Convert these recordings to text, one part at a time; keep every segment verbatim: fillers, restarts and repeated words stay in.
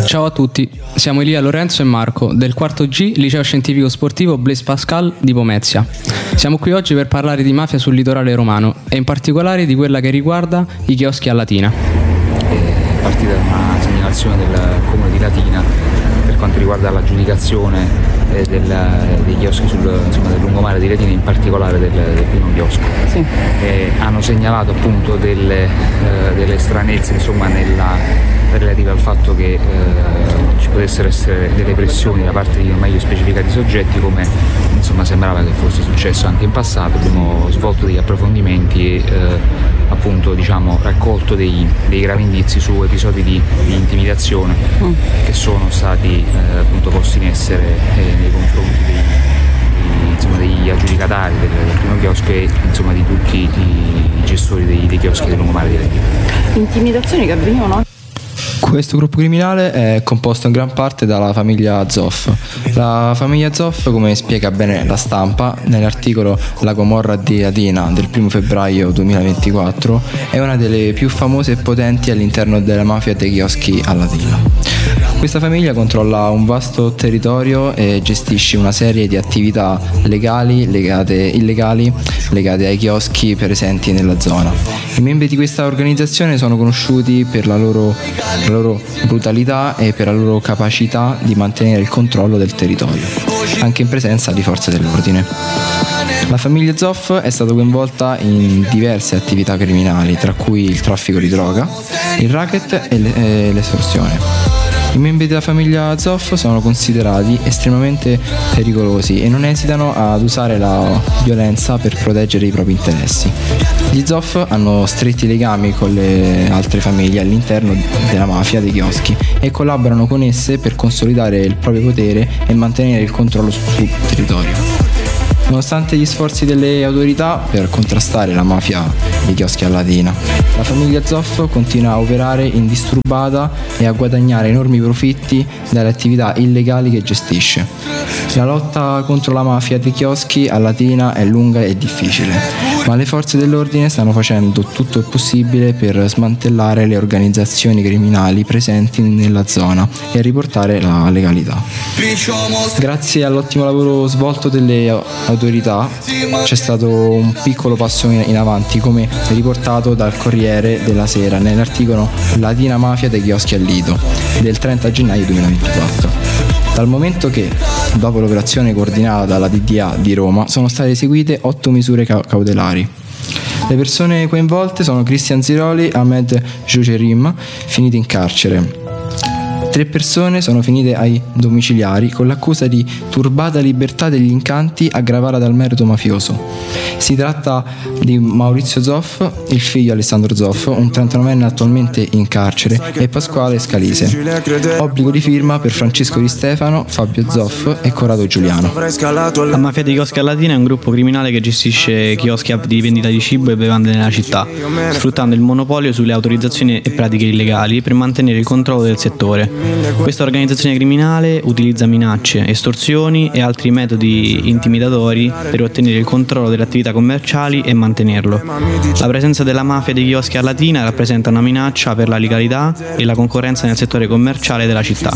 Ciao a tutti, siamo Elia, Lorenzo e Marco del quarto G Liceo Scientifico Sportivo Blaise Pascal di Pomezia. Siamo qui oggi per parlare di mafia sul litorale romano e in particolare di quella che riguarda i chioschi a Latina. È partita da una segnalazione del comune di Latina per quanto riguarda l'aggiudicazione del, dei chioschi sul, insomma, del lungomare di Latina, in particolare del, del primo chiosco. Sì. Eh, hanno segnalato appunto delle, eh, delle stranezze insomma, nella, relative al fatto che eh, ci potessero essere delle pressioni da parte di meglio specificati soggetti, come insomma sembrava che fosse successo anche in passato. Abbiamo svolto degli approfondimenti e eh, appunto diciamo raccolto dei, dei gravi indizi su episodi di, di intimidazione mm. che sono stati eh, appunto posti in essere eh, nei confronti dei, dei, insomma, degli aggiudicatari del, del primo chiosco e insomma di tutti i gestori dei, dei chioschi del lungomare di Latina. Intimidazioni che avvenivano? Questo gruppo criminale è composto in gran parte dalla famiglia Zoff. La famiglia Zoff, come spiega bene La Stampa nell'articolo La Gomorra di Latina del primo febbraio duemilaventiquattro, è una delle più famose e potenti all'interno della mafia dei chioschi a Latina. Questa famiglia controlla un vasto territorio e gestisce una serie di attività legali, legate, illegali legate ai chioschi presenti nella zona. I membri di questa organizzazione sono conosciuti per la loro, la loro brutalità e per la loro capacità di mantenere il controllo del territorio, anche in presenza di forze dell'ordine. La famiglia Zoff è stata coinvolta in diverse attività criminali, tra cui il traffico di droga, il racket e l'estorsione. I membri della famiglia Zoff sono considerati estremamente pericolosi e non esitano ad usare la violenza per proteggere i propri interessi. Gli Zoff hanno stretti legami con le altre famiglie all'interno della mafia dei chioschi e collaborano con esse per consolidare il proprio potere e mantenere il controllo sul territorio. Nonostante gli sforzi delle autorità per contrastare la mafia dei chioschi a Latina, la famiglia Zoff continua a operare indisturbata e a guadagnare enormi profitti dalle attività illegali che gestisce. La lotta contro la mafia dei chioschi a Latina è lunga e difficile, ma le forze dell'ordine stanno facendo tutto il possibile per smantellare le organizzazioni criminali presenti nella zona e riportare la legalità. Grazie all'ottimo lavoro svolto delle autorità c'è stato un piccolo passo in avanti, come riportato dal Corriere della Sera nell'articolo Latina Mafia dei chioschi al Lido del trenta gennaio duemilaventiquattro. Dal momento che, dopo l'operazione coordinata dalla D D A di Roma, sono state eseguite otto misure ca- cautelari. Le persone coinvolte sono Cristian Ziroli e Ahmed Jocerim, finiti in carcere. Tre persone sono finite ai domiciliari con l'accusa di turbata libertà degli incanti aggravata dal merito mafioso. Si tratta di Maurizio Zoff, il figlio Alessandro Zoff, un trentanovenne attualmente in carcere, e Pasquale Scalise. Obbligo di firma per Francesco Di Stefano, Fabio Zoff e Corrado Giuliano. La mafia dei chioschi a Latina è un gruppo criminale che gestisce chioschi di vendita di cibo e bevande nella città, sfruttando il monopolio sulle autorizzazioni e pratiche illegali per mantenere il controllo del settore. Questa organizzazione criminale utilizza minacce, estorsioni e altri metodi intimidatori per ottenere il controllo delle attività commerciali e mantenerlo. La presenza della mafia dei chioschi a Latina rappresenta una minaccia per la legalità e la concorrenza nel settore commerciale della città.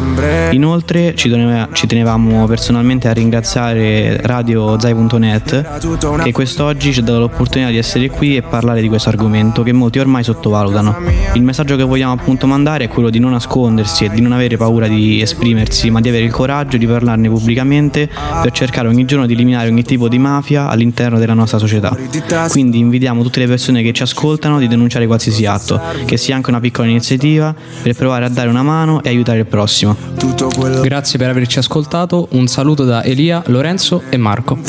Inoltre ci, teneva, ci tenevamo personalmente a ringraziare Radio Zai punto net, che quest'oggi ci ha dato l'opportunità di essere qui e parlare di questo argomento che molti ormai sottovalutano. Il messaggio che vogliamo appunto mandare è quello di non nascondersi e di non avere paura di esprimersi, ma di avere il coraggio di parlarne pubblicamente per cercare ogni giorno di eliminare ogni tipo di mafia all'interno della nostra società. Quindi invitiamo tutte le persone che ci ascoltano di denunciare qualsiasi atto, che sia anche una piccola iniziativa, per provare a dare una mano e aiutare il prossimo. Grazie per averci ascoltato, un saluto da Elia, Lorenzo e Marco.